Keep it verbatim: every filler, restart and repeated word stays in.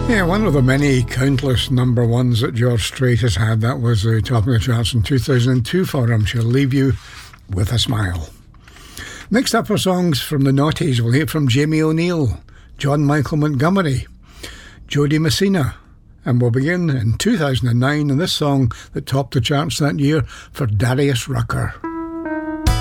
Yeah, one of the many countless number ones that George Strait has had. That was the top of the charts in two thousand two for him. She'll Leave You With a Smile. Next up are songs from the noughties. We'll hear from Jamie O'Neill, John Michael Montgomery, Jody Messina, and we'll begin in two thousand nine in this song that topped the charts that year for Darius Rucker.